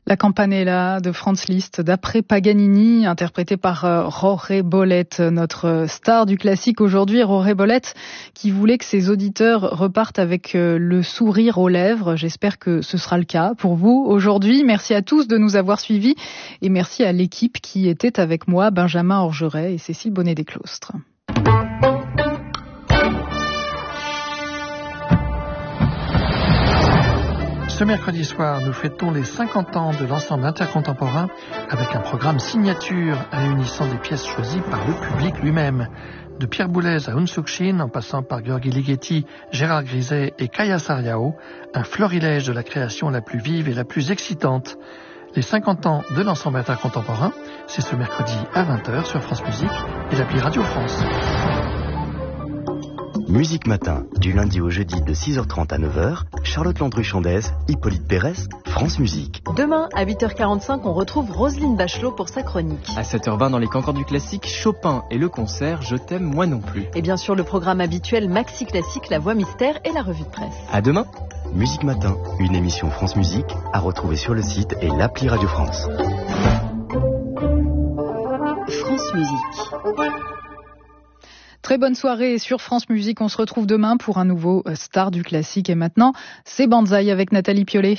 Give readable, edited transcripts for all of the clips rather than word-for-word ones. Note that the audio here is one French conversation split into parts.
La Campanella de Franz Liszt, d'après Paganini, interprétée par Jorge Bolet, notre star du classique aujourd'hui. Jorge Bolet qui voulait que ses auditeurs repartent avec le sourire aux lèvres. J'espère que ce sera le cas pour vous aujourd'hui. Merci à tous de nous avoir suivis et merci à l'équipe qui était avec moi, Benjamin Orgeret et Cécile Bonnet-Desclostres. Ce mercredi soir, nous fêtons les 50 ans de l'ensemble intercontemporain avec un programme signature réunissant des pièces choisies par le public lui-même. De Pierre Boulez à Unsuk Shin, en passant par Gheorghi Ligeti, Gérard Griset et Kaya Sarrião, un florilège de la création la plus vive et la plus excitante. Les 50 ans de l'ensemble intercontemporain, c'est ce mercredi à 20h sur France Musique et l'appli Radio France. Musique Matin, du lundi au jeudi de 6h30 à 9h, Charlotte Landru-Chandez, Hippolyte Pérez, France Musique. Demain, à 8h45, on retrouve Roselyne Bachelot pour sa chronique. À 7h20, dans les Cancans du classique, Chopin et le concert Je t'aime moi non plus. Et bien sûr, le programme habituel Maxi Classique, la voix mystère et la revue de presse. À demain. Musique Matin, une émission France Musique, à retrouver sur le site et l'appli Radio France. France Musique. Très bonne soirée sur France Musique. On se retrouve demain pour un nouveau star du classique. Et maintenant, c'est Banzai avec Nathalie Piollet.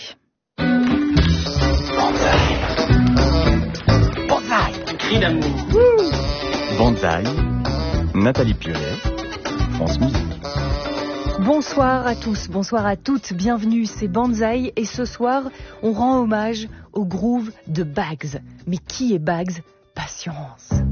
Banzai, cri d'amour. Banzai, Nathalie Piollet, France Musique. Bonsoir à tous, bonsoir à toutes, bienvenue, c'est Banzai et ce soir, on rend hommage au groove de Baggs. Mais qui est Baggs ? Patience.